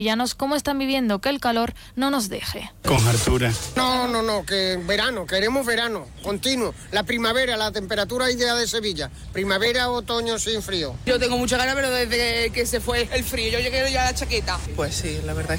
Sevillanos, ¿cómo están viviendo que el calor no nos deje? Con hartura. No, que verano, queremos verano, continuo. La primavera, la temperatura ideal de Sevilla. Primavera, otoño sin frío. Yo tengo mucha ganas, pero desde que se fue el frío, yo llegué ya a la chaqueta. Pues sí, la verdad es